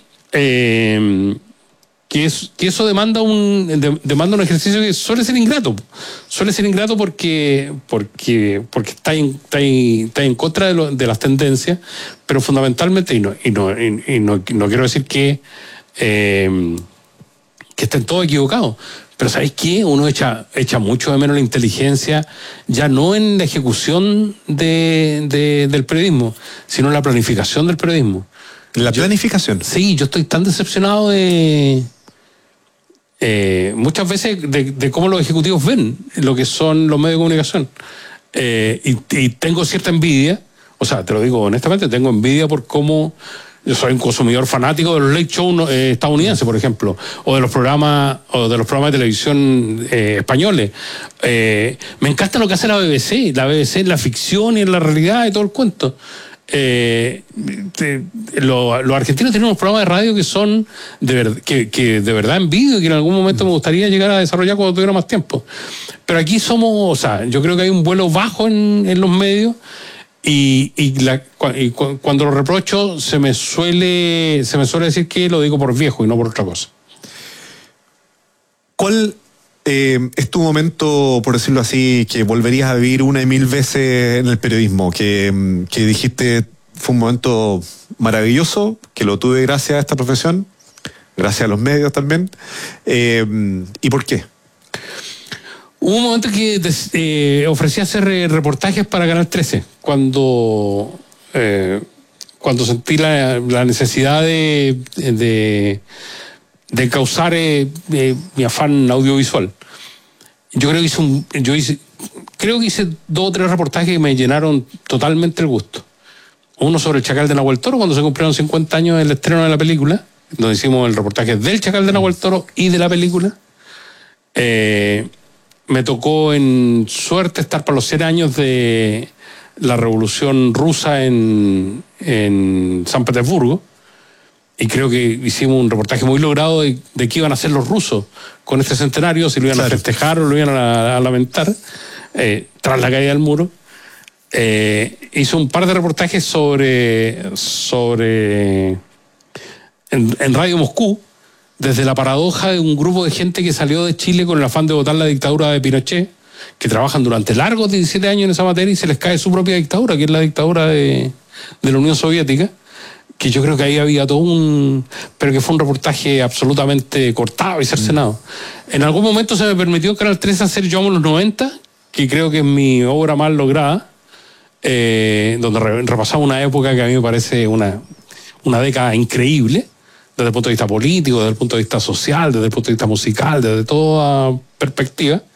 eso demanda un ejercicio que suele ser ingrato. Suele ser ingrato porque está en contra de las tendencias, pero fundamentalmente, y no quiero decir que estén todos equivocados. Pero ¿sabéis qué? Uno echa mucho de menos la inteligencia, ya no en la ejecución del periodismo, sino en la planificación del periodismo. ¿La planificación? Sí, yo estoy tan decepcionado muchas veces de cómo los ejecutivos ven lo que son los medios de comunicación. Y tengo cierta envidia, o sea, te lo digo honestamente, tengo envidia por cómo... Yo soy un consumidor fanático de los late show estadounidenses, por ejemplo, o de los programas de televisión españoles. Me encanta lo que hace la BBC en la ficción y en la realidad y todo el cuento. Los argentinos tienen unos programas de radio que son que de verdad envidio y que en algún momento me gustaría llegar a desarrollar cuando tuviera más tiempo. Pero aquí o sea, yo creo que hay un vuelo bajo en los medios. Y cuando lo reprocho se me suele decir que lo digo por viejo y no por otra cosa. ¿Cuál es tu momento, por decirlo así, que volverías a vivir una y mil veces en el periodismo? Que dijiste fue un momento maravilloso, que lo tuve gracias a esta profesión, gracias a los medios también. ¿Y por qué? Hubo un momento que ofrecí hacer reportajes para Canal 13, cuando sentí la necesidad de encauzar mi afán audiovisual. Yo creo que hice 2 o 3 reportajes que me llenaron totalmente el gusto. Uno sobre el Chacal de Nahuel Toro, cuando se cumplieron 50 años del estreno de la película, donde hicimos el reportaje del Chacal de Nahuel Toro y de la película. Me tocó en suerte estar para los 100 años de la Revolución Rusa en San Petersburgo, y creo que hicimos un reportaje muy logrado de qué iban a hacer los rusos con este centenario, si lo iban a festejar o lo iban a lamentar tras la caída del muro. hizo un par de reportajes en Radio Moscú, desde la paradoja de un grupo de gente que salió de Chile con el afán de votar la dictadura de Pinochet, que trabajan durante largos 17 años en esa materia y se les cae su propia dictadura, que es la dictadura de la Unión Soviética, que yo creo que ahí había pero que fue un reportaje absolutamente cortado y cercenado. En algún momento se me permitió en Canal 13 hacer Yo amo los 90, que creo que es mi obra más lograda, donde repasamos una época que a mí me parece una década increíble, desde el punto de vista político, desde el punto de vista social, desde el punto de vista musical, desde toda perspectiva.